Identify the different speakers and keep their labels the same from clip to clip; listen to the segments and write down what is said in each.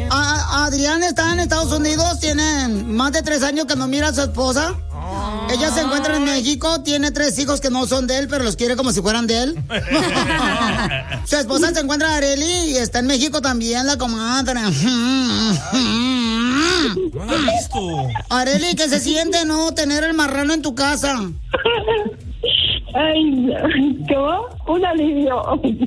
Speaker 1: Adrián está en Estados Unidos, tiene más de 3 años que no mira a su esposa. Ella se encuentra en México, tiene 3 hijos que no son de él, pero los quiere como si fueran de él. Su esposa se encuentra Arely y está en México también, la comadre.
Speaker 2: No la he visto.
Speaker 1: Arely, ¿qué se siente no tener el marrano en tu casa?
Speaker 3: Ay, ¿cómo? Un alivio.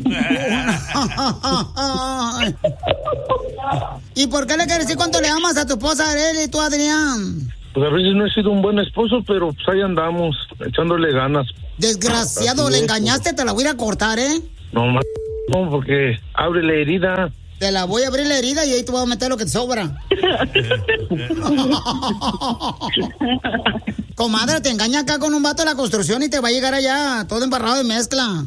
Speaker 1: ¿Y por qué le quieres decir cuánto le amas a tu esposa Arely y tú, Adrián?
Speaker 4: Pues a veces no he sido un buen esposo, pero pues ahí andamos, echándole ganas.
Speaker 1: Desgraciado, le engañaste, te la voy a ir a cortar, ¿eh?
Speaker 4: No, no, porque abre la herida.
Speaker 1: Te la voy a abrir la herida y ahí te voy a meter lo que te sobra. Comadre, te engaña acá con un vato de la construcción y te va a llegar allá todo embarrado de mezcla.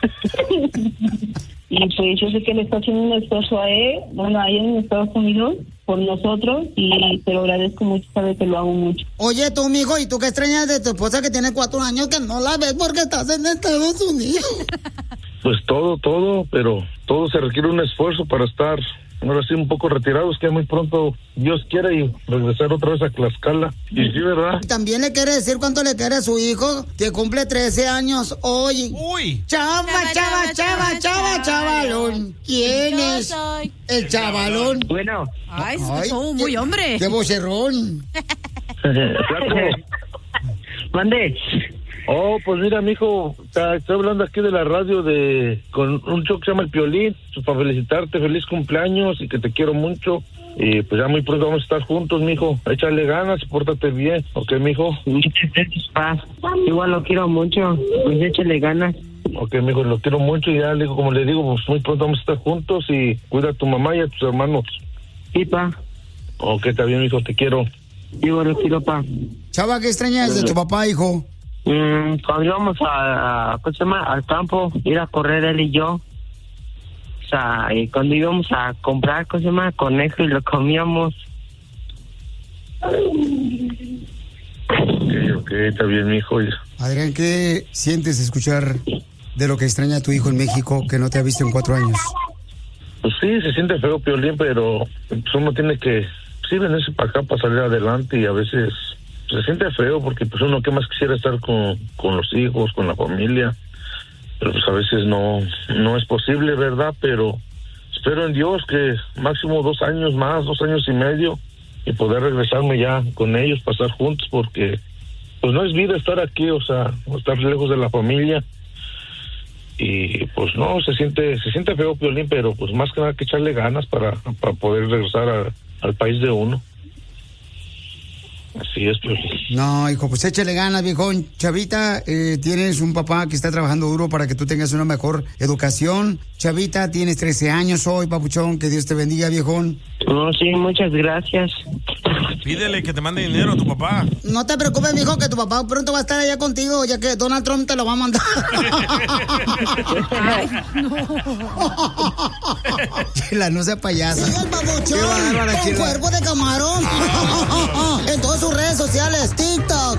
Speaker 3: Y pues yo sé que le está haciendo un esfuerzo a él, bueno, ahí en Estados Unidos, por nosotros, y te lo agradezco mucho, sabes que lo hago mucho.
Speaker 1: Oye, tú, mijo, ¿y tú qué extrañas de tu esposa que tiene 4 años que no la ves porque estás en Estados Unidos?
Speaker 4: Pues todo, pero todo se requiere un esfuerzo para estar, ahora sí, un poco retirados, que muy pronto Dios quiera y regresar otra vez a Tlaxcala. Y sí, ¿verdad?
Speaker 1: También le quiere decir cuánto le quiere a su hijo, que cumple 13 años hoy.
Speaker 2: ¡Uy!
Speaker 1: Chavalón. ¿Quién es?
Speaker 5: Soy.
Speaker 1: El chavalón.
Speaker 4: Bueno.
Speaker 5: Ay, se escuchó muy hombre.
Speaker 1: ¡Qué vocerrón!
Speaker 4: Mande. Oh, pues mira, mijo, estoy hablando aquí de la radio con un show que se llama El Piolín, para felicitarte, feliz cumpleaños y que te quiero mucho. Y pues ya muy pronto vamos a estar juntos, mijo. Échale ganas, pórtate bien, ¿ok, mijo?
Speaker 6: Igual lo quiero mucho, pues échale ganas.
Speaker 4: Ok, mijo, lo quiero mucho y ya, como le digo, pues muy pronto vamos a estar juntos y cuida a tu mamá y a tus hermanos.
Speaker 6: Sí, pa.
Speaker 4: Ok, está bien, mijo, te quiero.
Speaker 6: Igual lo quiero, pa.
Speaker 1: Chava, ¿qué extrañas de tu papá, hijo?
Speaker 6: Cuando íbamos ¿cómo se llama? Al campo, ir a correr él y yo. O sea, y cuando íbamos a comprar, ¿cómo se llama? Conejo y lo comíamos.
Speaker 4: Ok, está bien, mijo.
Speaker 1: Adrián, ¿qué sientes escuchar de lo que extraña tu hijo en México que no te ha visto en 4 años?
Speaker 4: Pues sí, se siente feo, Piolín, pero pues uno tiene que, sí, venirse para acá para salir adelante y a veces se siente feo porque pues uno que más quisiera estar con los hijos, con la familia, pero pues a veces no es posible, ¿verdad? Pero espero en Dios que máximo 2 años más, 2 años y medio, y poder regresarme ya con ellos, pasar juntos, porque pues no es vida estar aquí, o sea, estar lejos de la familia. Y pues no, se siente feo, Piolín, pero pues más que nada que echarle ganas para poder regresar al país de uno. Así es, Piolín.
Speaker 1: No, hijo, pues échale ganas, viejón. Chavita, tienes un papá que está trabajando duro para que tú tengas una mejor educación. Chavita, tienes 13 años hoy, papuchón, que Dios te bendiga, viejón.
Speaker 6: No, sí, muchas gracias.
Speaker 2: Pídele que te mande dinero a tu papá.
Speaker 1: No te preocupes, mijo, que tu papá pronto va a estar allá contigo, ya que Donald Trump te lo va a mandar.
Speaker 5: Ay, no.
Speaker 1: Chela, no sea payasa.
Speaker 7: Sigue el papuchón con cuerpo de camarón. En todas sus redes sociales, TikTok,